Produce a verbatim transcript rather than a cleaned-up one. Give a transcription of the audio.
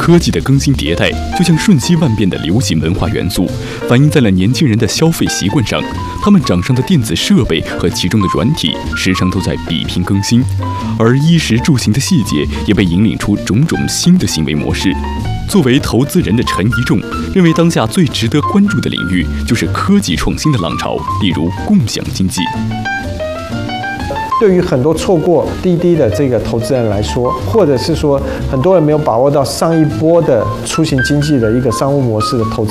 科技的更新迭代就像瞬息万变的流行文化元素，反映在了年轻人的消费习惯上。他们掌上的电子设备和其中的软体时常都在比拼更新，而衣食住行的细节也被引领出种种新的行为模式。作为投资人的陈一仲认为，当下最值得关注的领域就是科技创新的浪潮，例如共享经济。 对于很多错过滴滴的这个投资人来说，或者是说很多人没有把握到上一波的出行经济的一个商务模式的投资